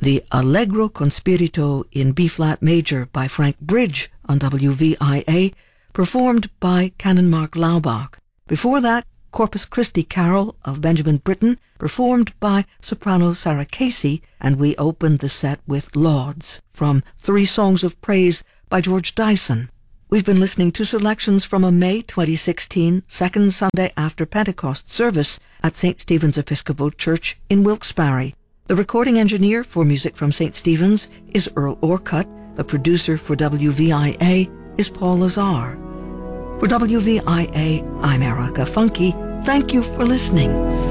the Allegro con Spirito in B-flat major by Frank Bridge on WVIA, performed by Canon Mark Laubach. Before that, Corpus Christi Carol of Benjamin Britten, performed by soprano Sarah Casey, and we opened the set with Lauds from Three Songs of Praise by George Dyson. We've been listening to selections from a May 2016 second Sunday after Pentecost service at St. Stephen's Episcopal Church in Wilkes-Barre. The recording engineer for music from St. Stephen's is Earl Orcutt. The producer for WVIA is Paul Lazar. For WVIA, I'm Erica Funke. Thank you for listening.